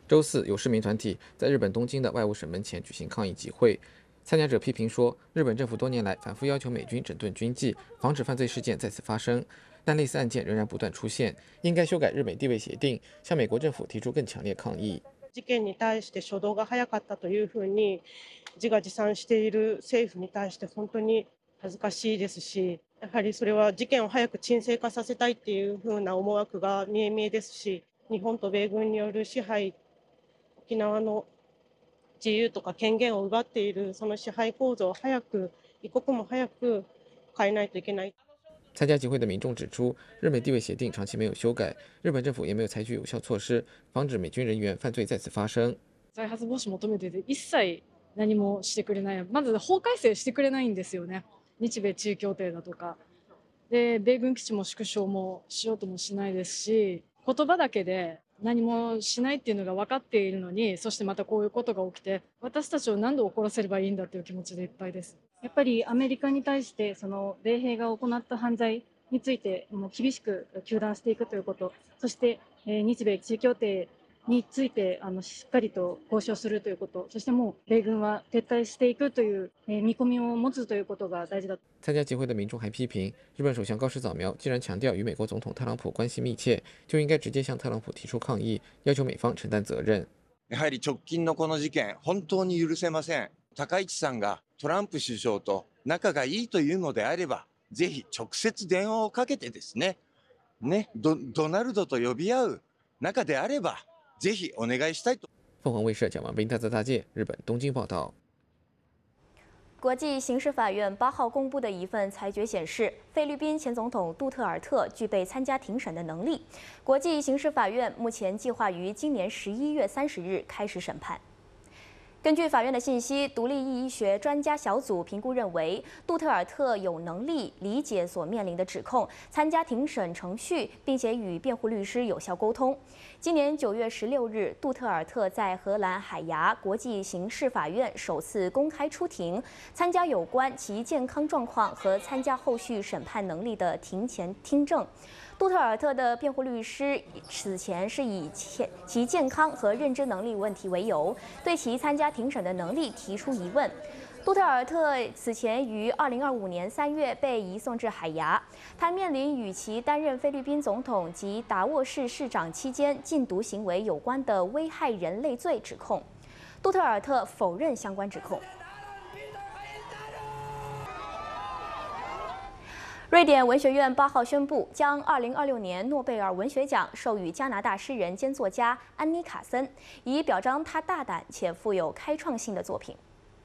周四，有市民团体在日本东京的外务省门前举行抗议集会。参加者批评说，日本政府多年来反复要求美军整顿军纪，防止犯罪事件再次发生，但类似案件仍然不断出现，应该修改日美地位协定，向美国政府提出更强烈抗议。 事件に対して初動が早かったというふうに自画自賛している政府に対して本当に恥ずかしいですし、やはりそれは事件を早く沈静化させたいっていうふうな思惑が見え見えですし、日本と米軍による支配、沖縄の自由とか権限を奪っているその支配構造を早く、一刻も早く変えないといけない。 参加集会的民众指出，日美地位协定长期没有修改，日本政府也没有采取有效措施，防止美军人员犯罪再次发生。 再発防止求めてて一切何もしてくれない。まず法改正してくれないんですよね。日米地位協定だとか。で、米軍基地も縮小もしようともしないですし、言葉だけで何もしないっていうのが分かっているのに、そしてまたこういうことが起きて、私たちを何度怒らせればいいんだという気持ちでいっぱいです。 やっぱりアメリカに対してその米兵が行った犯罪についてもう厳しく糾弾していくということ、そして日米地位協定についてしっかりと交渉するということ、そしてもう米軍は撤退していくという見込みを持つということが大事だ。 参加集会的民众还批评，日本首相高市早苗既然强调与美国总统特朗普关系密切，就应该直接向特朗普提出抗议，要求美方承担责任。 やはり直近のこの事件、本当に許せません。高市さんがトランプ首相と仲がいいというのであれば、ぜひ直接電話をかけてですね、ドナルドと呼び合う仲であれば、ぜひお願いしたいと。 凤凰卫视蒋万斌、大泽大介，日本东京报道。 国际刑事法院8号公布的一份裁决显示，菲律宾前总统杜特尔特具备参加庭审的能力。国际刑事法院目前计划于今年11月30日开始审判。根据法院的信息，独立医学专家小组评估认为，杜特尔特有能力理解所面临的指控，参加庭审程序，并且与辩护律师有效沟通。今年9月16日，杜特尔特在荷兰海牙国际刑事法院首次公开出庭，参加有关其健康状况和参加后续审判能力的庭前听证。杜特尔特的辩护律师此前是以其健康和认知能力问题为由，对其参加庭审的能力提出疑问。杜特尔特此前于2025年3月被移送至海牙，他面临与其担任菲律宾总统及达沃市市长期间禁毒行为有关的危害人类罪指控。杜特尔特否认相关指控。瑞典文学院8号宣布，将2026年诺贝尔文学奖授予加拿大诗人兼作家安妮·卡森，以表彰他大胆且富有开创性的作品。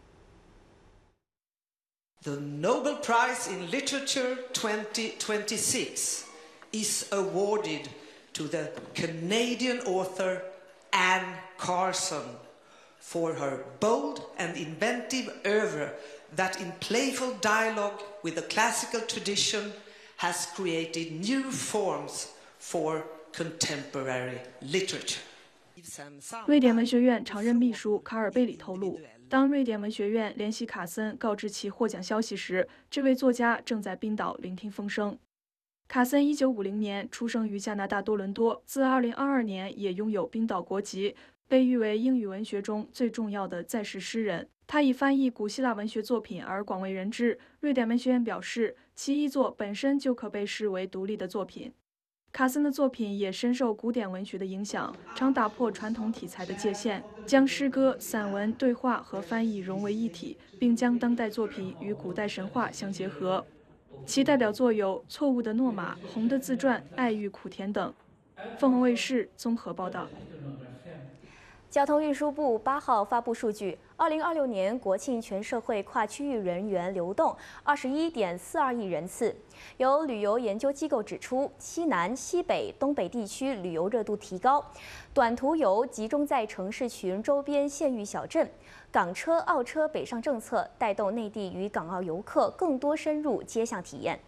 The Nobel Prize in Literature 2026 is awarded to the Canadian author Anne Carson for her bold and inventive oeuvre that in playful dialogue with the classical tradition has created new forms for contemporary literature. 瑞典文学院常任秘书卡尔贝里透露，当瑞典文学院联系卡森告知其获奖消息时，这位作家正在冰岛聆听风声。卡森1950年出生于加拿大多伦多，自2022年也拥有冰岛国籍，被誉为英语文学中最重要的在世诗人。他以翻译古希腊文学作品而广为人知。瑞典文学院表示，其译作本身就可被视为独立的作品。卡森的作品也深受古典文学的影响，常打破传统题材的界限，将诗歌、散文、对话和翻译融为一体，并将当代作品与古代神话相结合。其代表作有《错误的诺玛》《红的自传》《爱欲苦甜》等。凤凰卫视综合报道。 交通运输部8号发布数据，2026年国庆全社会跨区域人员流动21.42亿人次。有旅游研究机构指出，西南、西北、东北地区旅游热度提高，短途游集中在城市群周边县域小镇，港车、澳车北上政策带动内地与港澳游客更多深入街巷体验。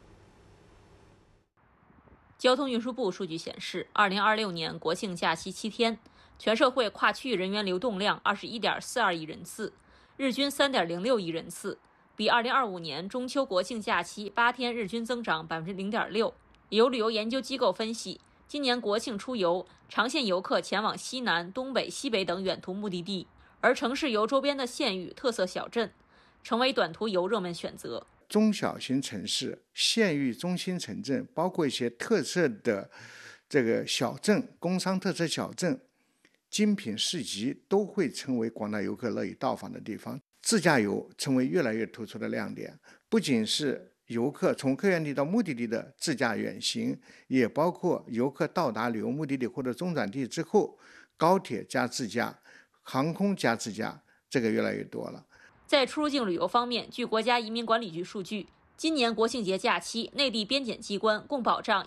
交通运输部数据显示，2026年国庆假期7天。全社会跨区域人员流动量21.42亿人次，日均3.06亿人次，比2025年中秋国庆假期8天日均增长0.6%。有旅游研究机构分析， 今年国庆出游，长线游客前往西南、东北、西北等远途目的地，而城市游周边的县域、特色小镇成为短途游热门选择。 中小型城市、县域中心城镇，包括一些特色的这个小镇、工商特色小镇、精品市集，都会成为广大游客乐意到访的地方。自驾游成为越来越突出的亮点，不仅是游客从客源地到目的地的自驾远行，也包括游客到达旅游目的地或者中转地之后，高铁加自驾、航空加自驾，这个越来越多了。 在出入境旅游方面，据国家移民管理局数据，今年国庆节假期，内地边检机关共保障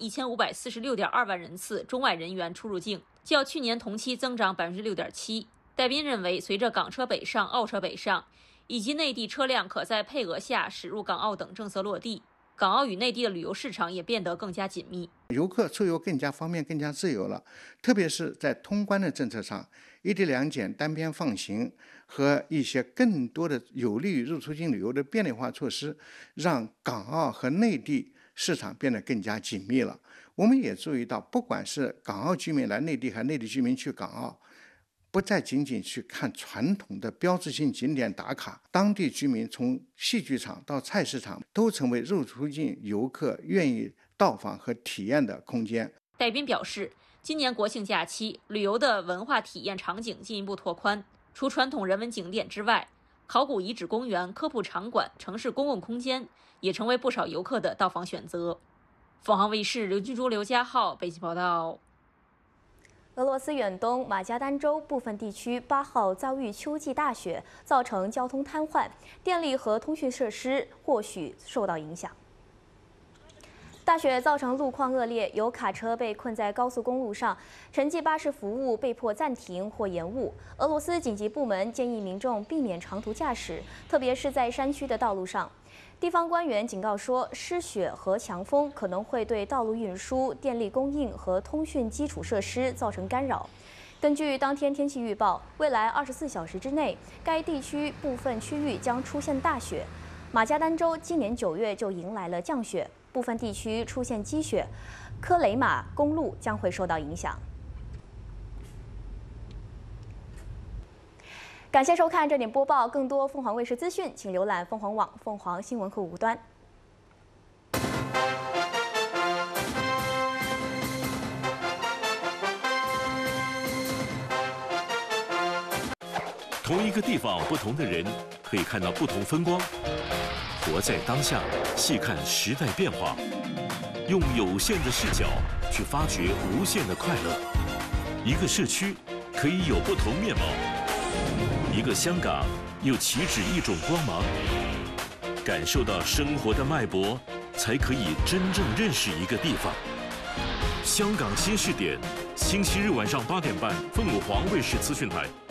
1546.2万人次中外人员出入境，较去年同期增长6.7%。戴斌认为，随着港车北上、澳车北上，以及内地车辆可在配额下驶入港澳等政策落地，港澳与内地的旅游市场也变得更加紧密， 游客出游更加方便、更加自由了。特别是在通关的政策上，一地两检、单边放行和一些更多的有利于入出境旅游的便利化措施，让港澳和内地市场变得更加紧密了。我们也注意到，不管是港澳居民来内地，还是内地居民去港澳，不再仅仅去看传统的标志性景点打卡，当地居民从戏剧场到菜市场都成为入出境游客愿意到访和体验的空间。 戴斌表示，今年国庆假期，旅游的文化体验场景进一步拓宽，除传统人文景点之外，考古遗址公园、科普场馆、城市公共空间也成为不少游客的到访选择。凤凰卫视刘君竹、刘家浩北京报道。 俄罗斯远东马加丹州部分地区8号遭遇秋季大雪，造成交通瘫痪，电力和通讯设施或许受到影响。大雪造成路况恶劣，有卡车被困在高速公路上，城际巴士服务被迫暂停或延误。俄罗斯紧急部门建议民众避免长途驾驶，特别是在山区的道路上。地方官员警告说，湿雪和强风可能会对道路运输、电力供应和通讯基础设施造成干扰。根据当天天气预报，未来24小时之内，该地区部分区域将出现大雪。马加丹州今年9月就迎来了降雪，部分地区出现积雪，科雷马公路将会受到影响。感谢收看这点播报，更多凤凰卫视资讯，请浏览凤凰网凤凰新闻客户端。 同一个地方，不同的人，可以看到不同风光。活在当下，细看时代变化，用有限的视角去发掘无限的快乐。一个社区可以有不同面貌。一个香港又岂止一种光芒？感受到生活的脉搏，才可以真正认识一个地方。香港新视点，星期日晚上8点半，凤凰卫视资讯台。